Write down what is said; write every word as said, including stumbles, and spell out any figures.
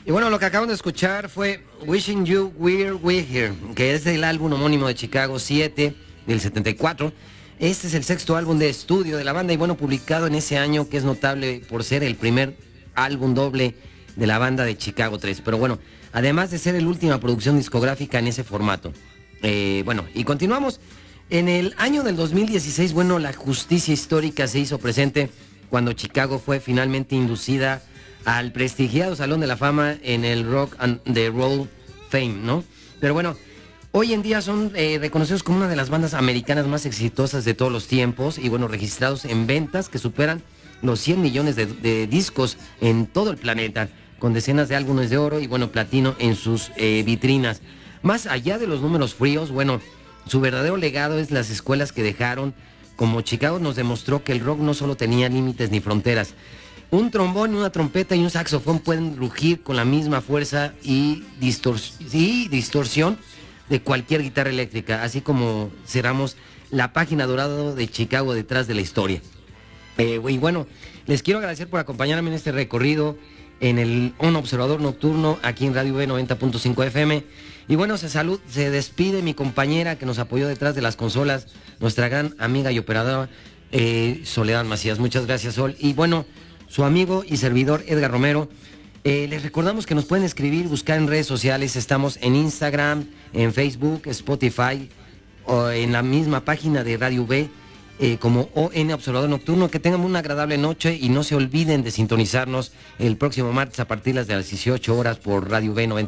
Y bueno, lo que acabamos de escuchar fue Wishing You Were We Here, que es del álbum homónimo de Chicago siete del setenta y cuatro. Este es el sexto álbum de estudio de la banda y bueno, publicado en ese año, que es notable por ser el primer álbum doble de la banda de Chicago tres. Pero bueno, además de ser la última producción discográfica en ese formato. Eh, bueno, y continuamos. En el año del dos mil dieciséis, bueno, la justicia histórica se hizo presente cuando Chicago fue finalmente inducida al prestigiado Salón de la Fama en el Rock and the Roll Fame, ¿no? Pero bueno, hoy en día son eh, reconocidos como una de las bandas americanas más exitosas de todos los tiempos y bueno, registrados en ventas que superan los cien millones de, de discos en todo el planeta, con decenas de álbumes de oro y bueno, platino en sus eh, vitrinas. Más allá de los números fríos, bueno, su verdadero legado es las escuelas que dejaron, como Chicago nos demostró que el rock no solo tenía límites ni fronteras. Un trombón, una trompeta y un saxofón pueden rugir con la misma fuerza y, distors- y distorsión de cualquier guitarra eléctrica, así como cerramos la página dorada de Chicago detrás de la historia. Eh, y bueno, les quiero agradecer por acompañarme en este recorrido en el Un Observador Nocturno aquí en Radio V noventa punto cinco F M. Y bueno, se salud, se despide mi compañera que nos apoyó detrás de las consolas, nuestra gran amiga y operadora eh, Soledad Macías. Muchas gracias, Sol. Y bueno, su amigo y servidor Edgar Romero. Eh, les recordamos que nos pueden escribir, buscar en redes sociales. Estamos en Instagram, en Facebook, Spotify o en la misma página de Radio V eh, como O N Observador Nocturno. Que tengan una agradable noche y no se olviden de sintonizarnos el próximo martes a partir de las dieciocho horas por Radio V noventa.